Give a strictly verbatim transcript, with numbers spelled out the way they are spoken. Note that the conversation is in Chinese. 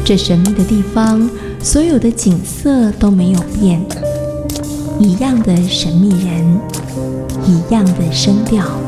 这神秘的地方，所有的景色都没有变，一样的神秘人，一样的声调。